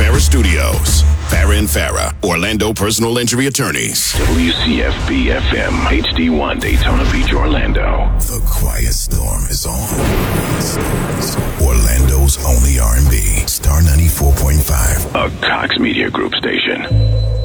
Farah Studios. Farah and Farah, Orlando personal injury attorneys. WCFB-FM, HD1, Daytona Beach, Orlando. The Quiet Storm is on. Orlando's only R&B. Star 94.5. A Cox Media Group station.